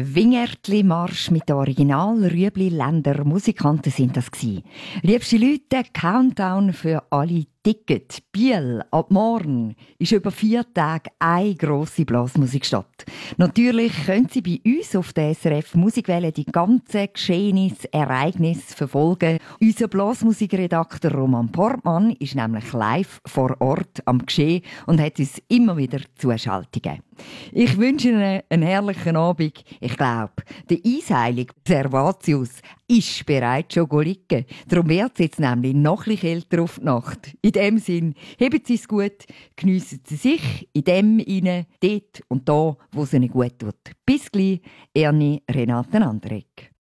Wingertli-Marsch mit den Original-Rüebli-Länder Musikanten sind das gsi. Liebste Leute, Countdown für alle Ticket. Biel, ab morgen, ist über 4 Tage eine grosse Blasmusikstadt. Natürlich können Sie bei uns auf der SRF Musikwelle die ganzen Geschehnisse, Ereignisse verfolgen. Unser Blasmusikredakteur Roman Portmann ist nämlich live vor Ort am Geschehen und hat uns immer wieder Zuschaltungen. Ich wünsche Ihnen einen herrlichen Abend. Ich glaube, der Eisheilige Servatius ist bereits schon liegen. Darum wird es jetzt nämlich noch etwas älter auf die Nacht. In dem Sinn, heben Sie es gut, geniessen Sie sich in dem hinein, dort und da, wo es Ihnen gut tut. Bis gleich, Ernie Renate Andreck.